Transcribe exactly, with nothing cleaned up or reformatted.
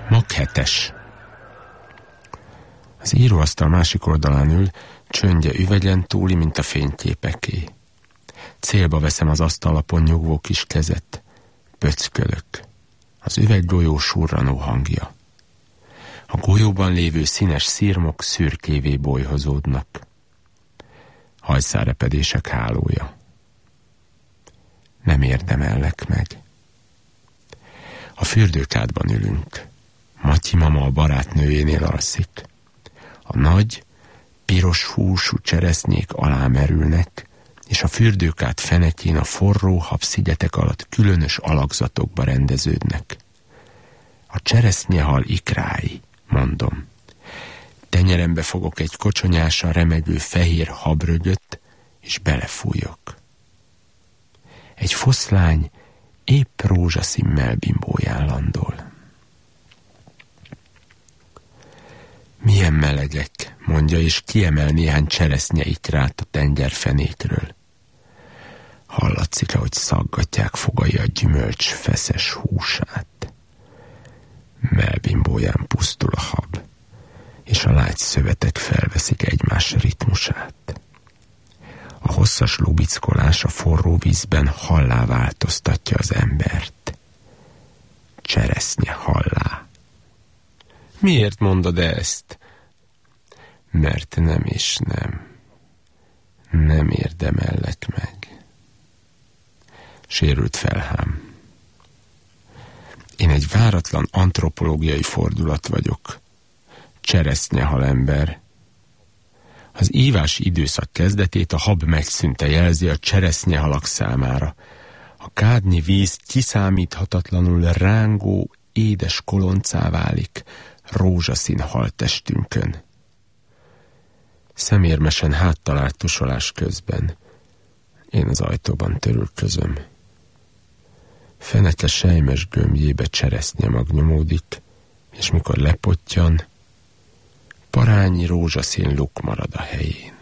Maghetes. Az íróasztal másik oldalán ül, csöndje üvegyen túli, mint a fényképeké. Célba veszem az asztalapon nyugvó kis kezet. Pöckölök. Az üveggolyó surranó hangja. A golyóban lévő színes szirmok szürkévé bolyhozódnak. Hajszárepedések hálója. Nem érdemellek meg. A fürdőkádban ülünk. Matyi mama a barátnőjénél alszik. A nagy, piros húsú cseresznyék alámerülnek, és a fürdőkád fenekén a forró habszigetek alatt különös alakzatokba rendeződnek. A cseresznyehal ikrái, mondom. Tenyerembe fogok egy kocsonyással remegő fehér habrögöt, és belefújok. Egy foszlány épp rózsaszín melbimbóján landol. Milyen melegek, mondja, és kiemel néhány cseresznyeikrát a tengerfenékről. Hallatszik, ahogy szaggatják fogai a gyümölcs feszes húsát. Melbimbóján pusztul a hab, és a lágy szövetek felveszik egymás ritmusát. A hosszas lubickolás a forró vízben hallá változtatja az embert. Cseresznye hallá. Miért mondod ezt? Mert nem és nem. Nem érdemellek meg. Sérült felhám. Én egy váratlan antropológiai fordulat vagyok. Cseresznyehal ember. Az ívás időszak kezdetét a hab megszűnte jelzi a cseresznyehalak számára. A kádnyi víz kiszámíthatatlanul rángó, édes koloncá válik rózsaszín haltestünkön. Szemérmesen háttalált tusolás közben én az ajtóban törülközöm. Feneke sejmes gömbjébe cseresznyemag nyomódik, és mikor lepottyan, parányi rózsaszín luk marad a helyén.